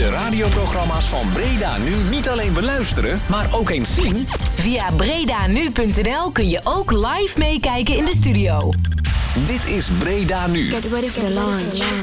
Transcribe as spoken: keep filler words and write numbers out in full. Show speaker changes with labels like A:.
A: de radioprogramma's van Breda Nu niet alleen beluisteren, maar ook eens zien?
B: Via bredanu punt n l kun je ook live meekijken in de studio.
A: Dit is Breda Nu.
C: Get ready for the launch.